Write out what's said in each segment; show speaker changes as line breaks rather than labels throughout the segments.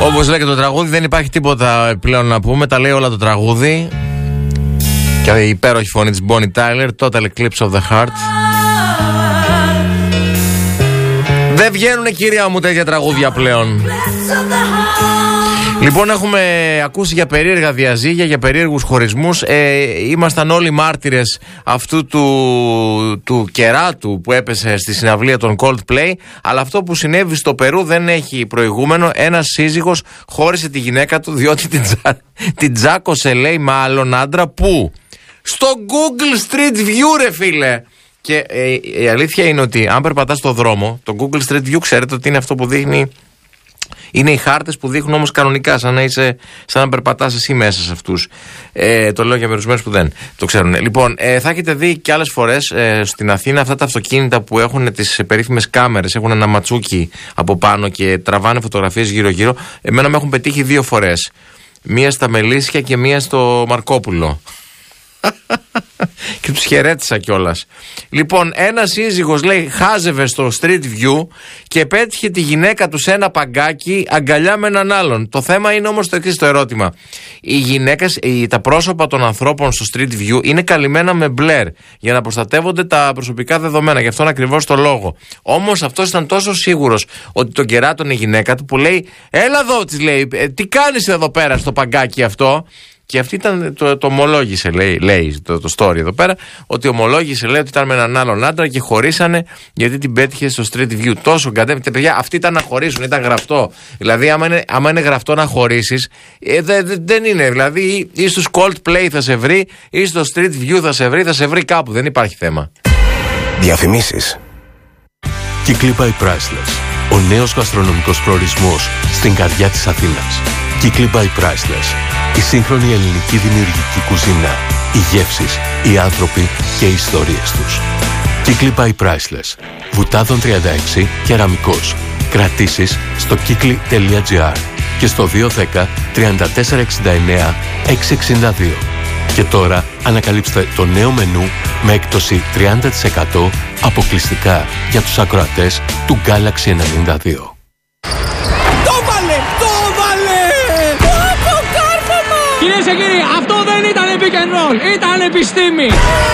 Όπως λέει και το τραγούδι, δεν υπάρχει τίποτα πλέον να πούμε. Τα λέει όλα το τραγούδι. Και η υπέροχη φωνή της Bonnie Tyler, Total Eclipse of the Heart. Δεν βγαίνουνε, κυρία μου, τέτοια τραγούδια πλέον. Λοιπόν, έχουμε ακούσει για περίεργα διαζύγια, για περίεργους χωρισμούς. Ήμασταν όλοι μάρτυρες αυτού του κεράτου που έπεσε στη συναυλία των Coldplay. Αλλά αυτό που συνέβη στο Περού δεν έχει προηγούμενο. Ένας σύζυγος χώρισε τη γυναίκα του διότι την τζάκωσε, λέει, με άλλον άντρα. Πού? Στο Google Street View, ρε φίλε. Και η αλήθεια είναι ότι αν περπατάς στο δρόμο, το Google Street View ξέρετε ότι είναι αυτό που δείχνει. Είναι οι χάρτες που δείχνουν όμως κανονικά, σαν να περπατάς εσύ μέσα σε αυτούς. Το λέω για μερικούς που δεν το ξέρουν. Λοιπόν, θα έχετε δει και άλλες φορές στην Αθήνα αυτά τα αυτοκίνητα που έχουν τις περίφημες κάμερες, έχουν ένα ματσούκι από πάνω και τραβάνε φωτογραφίες γύρω-γύρω. Εμένα με έχουν πετύχει 2 φορές. Μία στα Μελίσια και μία στο Μαρκόπουλο. Και τους χαιρέτησα κιόλας. Λοιπόν, ένας σύζυγος, λέει, χάζευε στο Street View και πέτυχε τη γυναίκα του σε ένα παγκάκι αγκαλιά με έναν άλλον. Το θέμα είναι όμως το εξής το ερώτημα. Οι γυναίκες, τα πρόσωπα των ανθρώπων στο Street View είναι καλυμμένα με μπλερ για να προστατεύονται τα προσωπικά δεδομένα. Γι' αυτόν ακριβώς το λόγο. Όμως αυτός ήταν τόσο σίγουρος ότι τον κεράτωνε η γυναίκα του που λέει, έλα εδώ, της λέει, τι κάνεις εδώ πέρα στο παγκάκι αυτό? Και αυτή ήταν, το ομολόγησε, λέει το story εδώ πέρα, ότι ομολόγησε, λέει, ότι ήταν με έναν άλλον άντρα και χωρίσανε γιατί την πέτυχε στο Street View. Τόσο κατέβηκε, παιδιά, αυτοί ήταν να χωρίσουν, ήταν γραφτό. Δηλαδή, άμα είναι γραφτό να χωρίσεις, δεν είναι. Δηλαδή, ή στους Coldplay θα σε βρει, ή στο Street View θα σε βρει κάπου. Δεν υπάρχει θέμα.
Διαφημίσεις. Κύκλοι by Priceless. Ο νέος γαστρονομικός προορισμός στην καρδιά της Αθήνας. Κύκλοι by Priceless. Η σύγχρονη ελληνική δημιουργική κουζίνα. Οι γεύσεις, οι άνθρωποι και οι ιστορίες τους. Κύκλοι by Priceless. Βουτάδων 36, Κεραμικός. Κρατήσεις στο κύκλοι.gr και στο 210 3469 662. Και τώρα ανακαλύψτε το νέο μενού με έκπτωση 30% αποκλειστικά για τους ακροατές του Galaxy 92.
Κυρίες και κύριοι, αυτό δεν ήταν pick and roll, ήταν επιστήμη.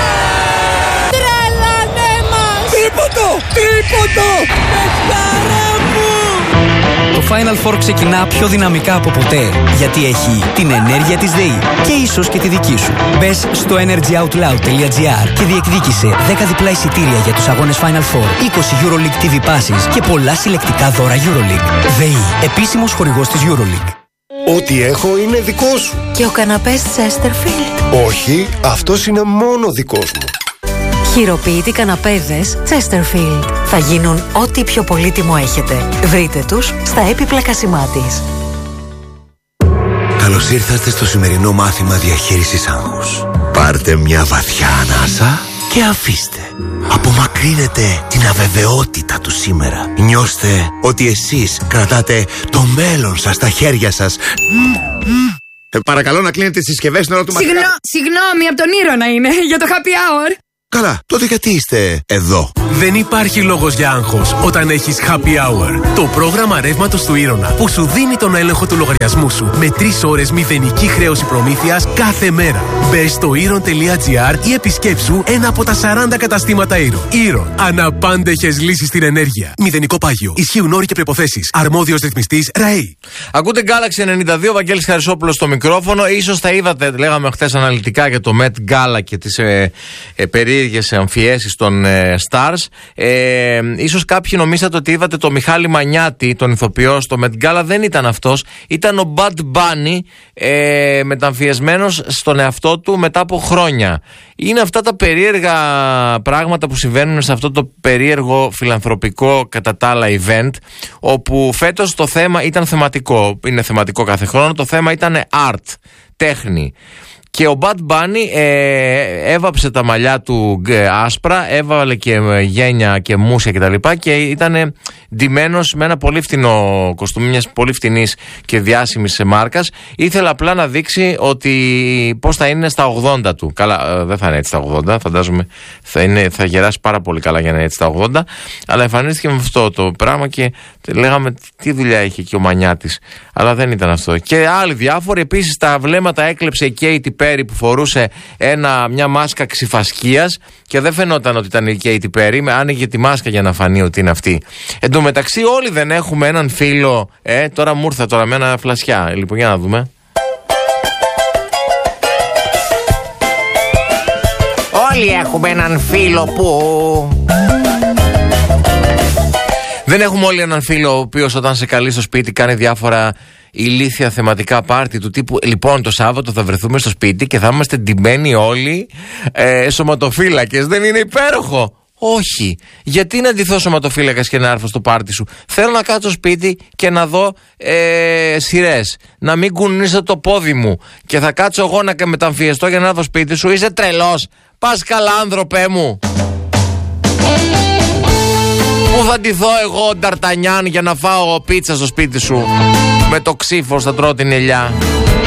Τρελάνε μας! Τρίποντο! Πεθάρα μου!
Το Final Four ξεκινά πιο δυναμικά από ποτέ, γιατί έχει την ενέργεια της ΔΕΗ και ίσως και τη δική σου. Μπες στο energyoutloud.gr και διεκδίκησε 10 διπλά εισιτήρια για τους αγώνες Final Four, 20 EuroLeague TV passes και πολλά συλλεκτικά δώρα EuroLeague. ΔΕΗ, επίσημος χορηγός της EuroLeague.
Ό,τι έχω είναι δικό σου.
Και ο καναπές Chesterfield?
Όχι, αυτός είναι μόνο δικός μου.
Χειροποίητοι καναπέδες Chesterfield. Θα γίνουν ό,τι πιο πολύτιμο έχετε. Βρείτε τους στα έπιπλα Κασιμάτης.
Καλώς ήρθατε στο σημερινό μάθημα διαχείρισης άγχους. Πάρτε μια βαθιά ανάσα και αφήστε. Απομακρύνετε την αβεβαιότητα του σήμερα. Νιώστε ότι εσείς κρατάτε το μέλλον σας στα χέρια σας.
Παρακαλώ να κλείνετε τις συσκευές στην ώρα του μαθήματος.
Συγγνώμη, από τον Ήρωνα είναι, για το happy hour.
Καλά, τότε γιατί είστε εδώ?
Δεν υπάρχει λόγος για άγχος όταν έχεις Happy Hour. Το πρόγραμμα ρεύματος του Ήρωνα που σου δίνει τον έλεγχο του λογαριασμού σου με 3 ώρες μηδενική χρέωση προμήθειας κάθε μέρα. Μπες στο Iron.gr ή επισκέψου ένα από τα 40 καταστήματα Iron. Iron. Αναπάντεχες λύσεις στην ενέργεια. Μηδενικό πάγιο. Ισχύουν όροι και προϋποθέσεις. Αρμόδιος ρυθμιστής ΡΑΕΗ.
Ακούτε Galaxy 92, Βαγγέλης Χαρισόπουλος στο μικρόφωνο. Ίσως τα είδατε, λέγαμε χθες αναλυτικά για το Met Gala και τις περίεργες αμφιέσεις των Stars. Ίσως κάποιοι νομίζατε ότι είδατε το Μιχάλη Μανιάτη, τον ηθοποιό στο Met Gala. Δεν ήταν αυτός. Ήταν ο Bad Bunny, μεταμφιεσμένος στον εαυτό του μετά από χρόνια. Είναι αυτά τα περίεργα πράγματα που συμβαίνουν σε αυτό το περίεργο φιλανθρωπικό κατά τα άλλα event, όπου φέτος το θέμα ήταν θεματικό. Είναι θεματικό κάθε χρόνο. Το θέμα ήταν art, τέχνη. Και ο Bad Bunny έβαψε τα μαλλιά του άσπρα, έβαλε και γένια και μουσια κτλ. Και ήταν ντυμένος με ένα πολύ φτηνό κοστούμι μιας πολύ φτηνής και διάσημης μάρκας. Ήθελε απλά να δείξει ότι πώς θα είναι στα 80 του. Καλά, δεν θα είναι έτσι στα 80, φαντάζομαι θα γεράσει πάρα πολύ καλά για να είναι έτσι στα 80. Αλλά εμφανίστηκε με αυτό το πράγμα και λέγαμε τι δουλειά είχε και ο Μανιάτης. Αλλά δεν ήταν αυτό. Και άλλοι διάφοροι. Επίσης τα βλέμματα έκλεψε η Katy Perry που φορούσε μια μάσκα ξυφασκίας και δεν φαινόταν ότι ήταν η Katy Perry. Άνοιγε τη μάσκα για να φανεί ότι είναι αυτή. Εν τω μεταξύ όλοι δεν έχουμε έναν φίλο. Τώρα μου ήρθε τώρα με ένα φλασιά. Λοιπόν, για να δούμε.
Όλοι έχουμε έναν φίλο που...
Δεν έχουμε όλοι έναν φίλο ο οποίος όταν σε καλεί στο σπίτι κάνει διάφορα ηλίθια θεματικά πάρτι του τύπου λοιπόν το Σάββατο θα βρεθούμε στο σπίτι και θα είμαστε ντυμένοι όλοι σωματοφύλακες. Δεν είναι υπέροχο? Όχι. Γιατί να ντυθώ σωματοφύλακας και να έρθω στο πάρτι σου? Θέλω να κάτσω σπίτι και να δω σειρές. Να μην κουνήσω το πόδι μου και θα κάτσω εγώ να μεταμφιεστώ για να έρθω σπίτι σου? Είσαι τρελός? Πας καλά, άνθρωπέ μου. Πού θα ντυθώ εγώ Νταρτανιάν για να φάω πίτσα στο σπίτι σου? Με το ξύφος θα τρώω την ελιά.